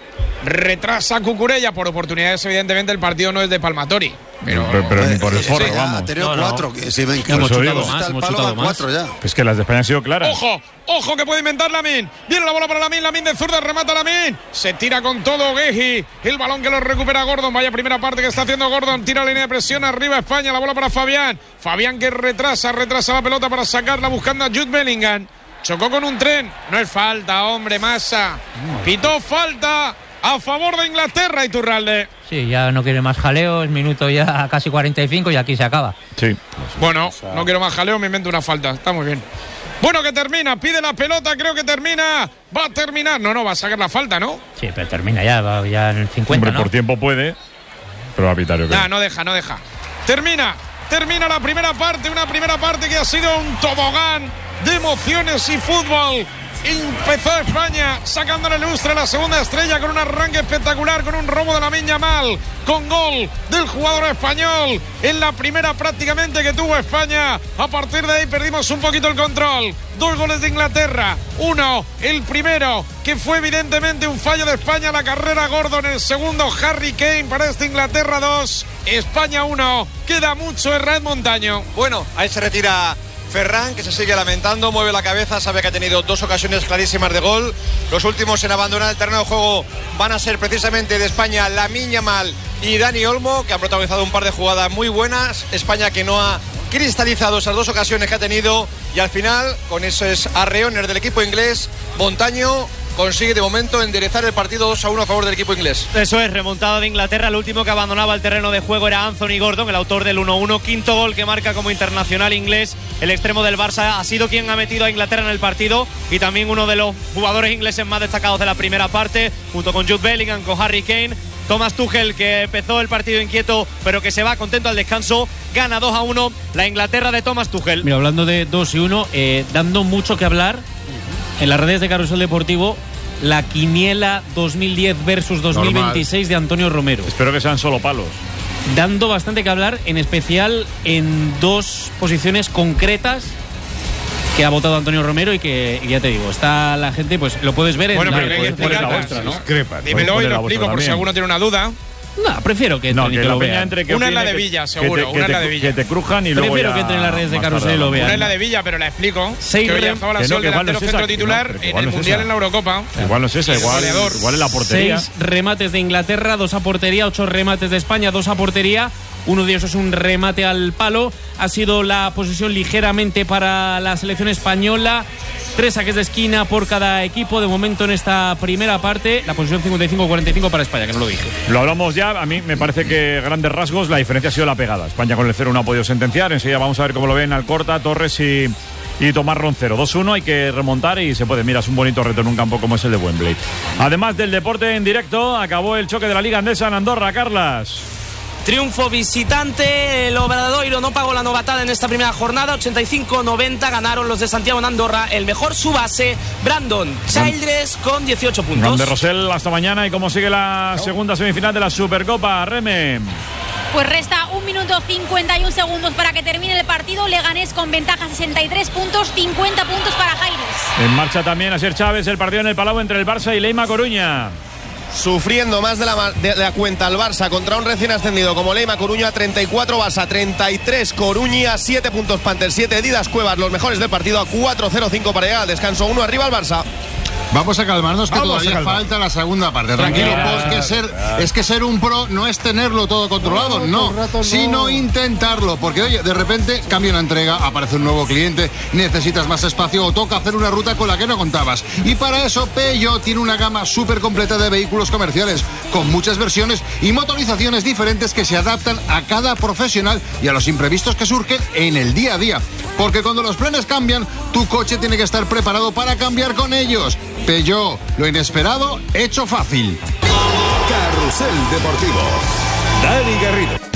retrasa Cucurella por oportunidades, evidentemente el partido no es de Palmatori. Pero ni por el forro, vamos. Ha tenido 4. Si ven que hemos chutado está más, el hemos palo, chutado van más. 4 ya. Es que las de España han sido claras. Ojo que puede inventar Lamine. Viene la bola para Lamine de zurda, remata Lamine. Se tira con todo Guehi. El balón que lo recupera Gordon. Vaya primera parte que está haciendo Gordon. Tira la línea de presión arriba España. La bola para Fabián. Fabián que retrasa la pelota para sacarla buscando a Jude Bellingham. Chocó con un tren. No es falta, hombre, Massa. Pitó falta a favor de Inglaterra, Iturralde. Sí, ya no quiere más jaleo, es minuto ya casi 45 y aquí se acaba. Sí. Bueno, no quiero más jaleo, me invento una falta. Está muy bien. Bueno, que termina, pide la pelota, creo que termina. Va a terminar. No, va a sacar la falta, ¿no? Sí, pero termina ya en el 50, Hombre, ¿no? por tiempo puede, pero va a pitar, yo creo. No deja. Termina la primera parte, una primera parte que ha sido un tobogán de emociones y fútbol. Empezó España sacándole lustre a la segunda estrella con un arranque espectacular, con un robo de Lamine Yamal, con gol del jugador español en la primera prácticamente que tuvo España. A partir de ahí perdimos un poquito el control. 2 goles de Inglaterra, 1, el primero que fue evidentemente un fallo de España, la carrera Gordon, el segundo Harry Kane para esta Inglaterra 2, España 1, queda mucho Herrera Montaño. Bueno, ahí se retira Ferran, que se sigue lamentando, mueve la cabeza, sabe que ha tenido 2 ocasiones clarísimas de gol. Los últimos en abandonar el terreno de juego van a ser precisamente de España Lamine Yamal y Dani Olmo, que han protagonizado un par de jugadas muy buenas. España que no ha cristalizado esas 2 ocasiones que ha tenido, y al final, con esos arreones del equipo inglés, Montaño consigue de momento enderezar el partido 2-1 a favor del equipo inglés. Eso es, remontada de Inglaterra. El último que abandonaba el terreno de juego era Anthony Gordon, el autor del 1-1, quinto gol que marca como internacional inglés. El extremo del Barça ha sido quien ha metido a Inglaterra en el partido y también uno de los jugadores ingleses más destacados de la primera parte, junto con Jude Bellingham, con Harry Kane. Thomas Tuchel, que empezó el partido inquieto pero que se va contento al descanso, gana 2-1 la Inglaterra de Thomas Tuchel. Mira, hablando de 2-1, dando mucho que hablar en las redes de Carrusel Deportivo, la quiniela 2010 versus 2026 de Antonio Romero. Espero que sean solo palos. Dando bastante que hablar, en especial en 2 posiciones concretas que ha votado Antonio Romero y que ya te digo, está la gente, pues lo puedes ver en pero la que la vuestra, ¿no? Dímelo y lo explico por si alguno tiene una duda. No, prefiero que No, entren y que que la lo peña vean. entre, que Una es la opine, de Villa, que seguro, una es la de Villa. Que te crujan y luego Prefiero ya que entren en las redes de más Carrusel tarde y lo hablamos. vean. Una es la de Villa, pero la explico. Seis Que Oyarzabal ha que sido no, el que igual no delantero es esa, centro que no, titular pero que en igual el no es Mundial esa. en la Eurocopa. Igual no es esa, igual en la portería. 6 remates de Inglaterra, 2 a portería, 8 remates de España, 2 a portería. Uno de ellos es un remate al palo. Ha sido la posesión ligeramente para la selección española. 3 saques de esquina por cada equipo. De momento en esta primera parte, la posesión 55-45 para España, que no lo dije. Lo hablamos ya. A mí me parece que grandes rasgos la diferencia ha sido la pegada. España con el 0 no ha podido sentenciar. Enseguida vamos a ver cómo lo ven Alcorta, Torres y Tomás Roncero. 2-1, hay que remontar y se puede. Mira, es un bonito reto en un campo como es el de Wembley. Además del deporte en directo, acabó el choque de la Liga Andesa en Andorra, Carlas. Triunfo visitante, el Obradoiro no pagó la novatada en esta primera jornada, 85-90 ganaron los de Santiago en Andorra, el mejor su base, Brandon Childress con 18 puntos. Grande Rosell, hasta mañana. ¿Y cómo sigue la segunda semifinal de la Supercopa, Reme? Pues resta 1 minuto 51 segundos para que termine el partido. Leganés con ventaja 63 puntos, 50 puntos para Jaires. En marcha también Asier Chávez, el partido en el Palau entre el Barça y Leima Coruña. Sufriendo más de la cuenta el Barça contra un recién ascendido como Leima Coruña. 34 Barça, 33 Coruña, 7 puntos Panther, 7 Didas Cuevas, los mejores del partido, a 4-0-5 para llegar al descanso. 1 arriba el Barça. Vamos a calmarnos, que todavía falta la segunda parte. Tranquilo, es que ser un pro no es tenerlo todo controlado, no, sino intentarlo. Porque, oye, de repente cambia una entrega, aparece un nuevo cliente, necesitas más espacio o toca hacer una ruta con la que no contabas. Y para eso, Peugeot tiene una gama súper completa de vehículos comerciales, con muchas versiones y motorizaciones diferentes que se adaptan a cada profesional y a los imprevistos que surgen en el día a día. Porque cuando los planes cambian, tu coche tiene que estar preparado para cambiar con ellos. Peugeot, lo inesperado hecho fácil. Carrusel Deportivo. Dani Garrido.